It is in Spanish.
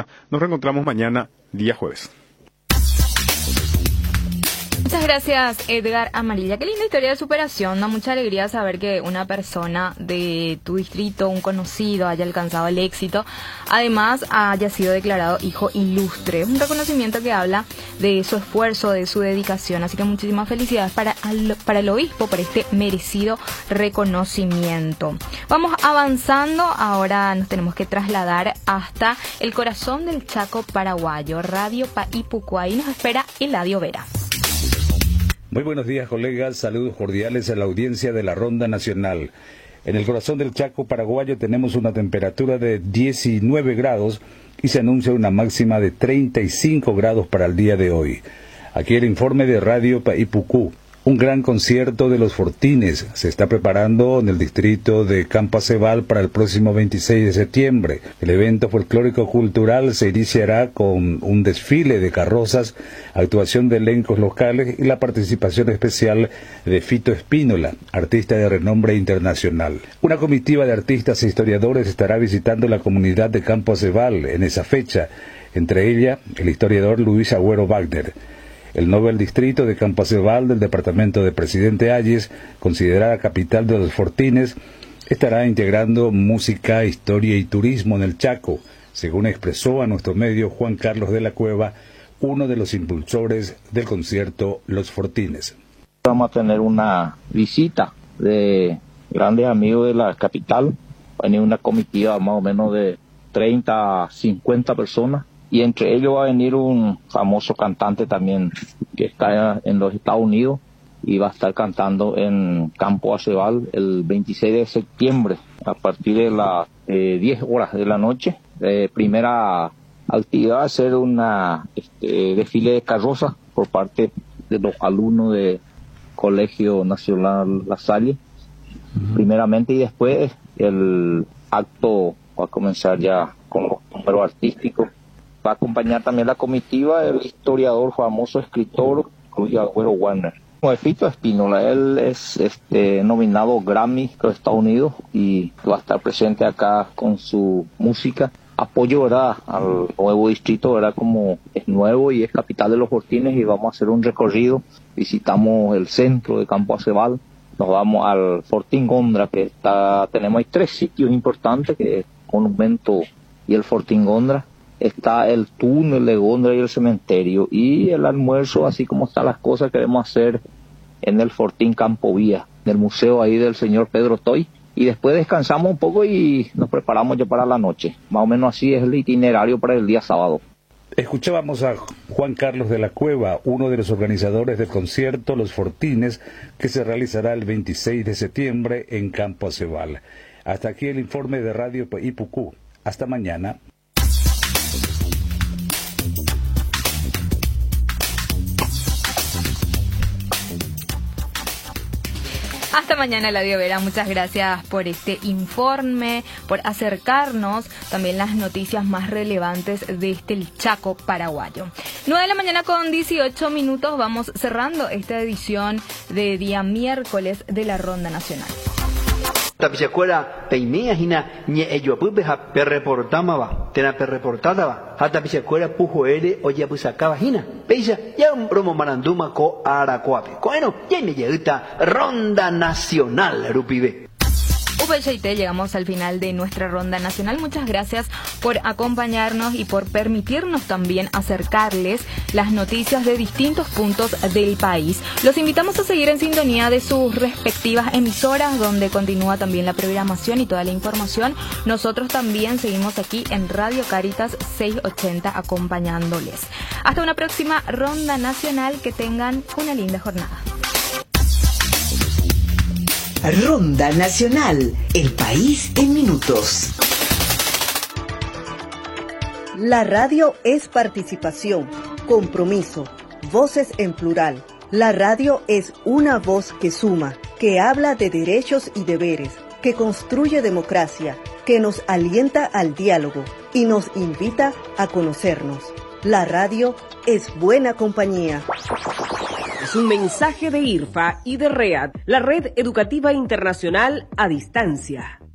semana. Nos reencontramos mañana, día jueves. Muchas gracias, Edgar Amarilla. Qué linda historia de superación. Da mucha alegría saber que una persona de tu distrito, un conocido, haya alcanzado el éxito. Además, haya sido declarado hijo ilustre. Es un reconocimiento que habla de su esfuerzo, de su dedicación. Así que muchísimas felicidades para el obispo por este merecido reconocimiento. Vamos avanzando. Ahora nos tenemos que trasladar hasta el corazón del Chaco paraguayo. Radio Paipucú. Ahí nos espera Eladio Vera. Muy buenos días, colegas. Saludos cordiales a la audiencia de la Ronda Nacional. En el corazón del Chaco paraguayo tenemos una temperatura de 19 grados y se anuncia una máxima de 35 grados para el día de hoy. Aquí el informe de Radio Paipucú. Un gran concierto de los Fortines se está preparando en el distrito de Campo Aceval para el próximo 26 de septiembre. El evento folclórico cultural se iniciará con un desfile de carrozas, actuación de elencos locales y la participación especial de Fito Espínola, artista de renombre internacional. Una comitiva de artistas e historiadores estará visitando la comunidad de Campo Aceval en esa fecha, entre ella el historiador Luis Agüero Wagner. El Nobel Distrito de Campo Aceval del departamento de Presidente Hayes, considerada capital de los Fortines, estará integrando música, historia y turismo en el Chaco, según expresó a nuestro medio Juan Carlos de la Cueva, uno de los impulsores del concierto Los Fortines. Vamos a tener una visita de grandes amigos de la capital. Va a venir una comitiva más o menos de 30 a 50 personas. Y entre ellos va a venir un famoso cantante también que está en los Estados Unidos y va a estar cantando en Campo Aceval el 26 de septiembre a partir de las 10 horas de la noche. Primera actividad va a ser una desfile de carrozas por parte de los alumnos del Colegio Nacional La Salle, primeramente, y después el acto va a comenzar ya con los números artísticos. Va a acompañar también la comitiva el historiador, famoso escritor Luis Agüero Wagner. Fito Espínola, él es nominado Grammy de Estados Unidos y va a estar presente acá con su música. Apoyo, ¿verdad?, al nuevo distrito, ¿verdad?, como es nuevo y es capital de los Fortines, y vamos a hacer un recorrido. Visitamos el centro de Campo Aceval, nos vamos al Fortín Gondra, que tenemos ahí 3 sitios importantes, que es el Monumento y el Fortín Gondra. Está el túnel de Gondra y el cementerio, y el almuerzo, así como están las cosas, queremos hacer en el Fortín Campo Vía, del museo ahí del señor Pedro Toy, y después descansamos un poco y nos preparamos ya para la noche. Más o menos así es el itinerario para el día sábado. Escuchábamos a Juan Carlos de la Cueva, uno de los organizadores del concierto Los Fortines, que se realizará el 26 de septiembre en Campo Aceval. Hasta aquí el informe de Radio Paipucú. Hasta mañana. Hasta mañana, Eladio Vera. Muchas gracias por este informe, por acercarnos también las noticias más relevantes de este Chaco paraguayo. 9 de la mañana con 18 minutos. Vamos cerrando esta edición de día miércoles de la Ronda Nacional. Tapichacuera peimea hina ñe ello pupe ha perreportama va tena perreportada va hata pichacuera pujo ere oye pusacaba hina peisa ya un promo maranduma co aracuape bueno ya me llega Ronda Nacional rupibe. Upechayte, llegamos al final de nuestra Ronda Nacional. Muchas gracias por acompañarnos y por permitirnos también acercarles las noticias de distintos puntos del país. Los invitamos a seguir en sintonía de sus respectivas emisoras, donde continúa también la programación y toda la información. Nosotros también seguimos aquí en Radio Cáritas 680 acompañándoles. Hasta una próxima Ronda Nacional. Que tengan una linda jornada. Ronda Nacional, el país en minutos. La radio es participación, compromiso, voces en plural. La radio es una voz que suma, que habla de derechos y deberes, que construye democracia, que nos alienta al diálogo y nos invita a conocernos. La radio es buena compañía. Es un mensaje de IRFA y de READ, la Red Educativa Internacional a Distancia.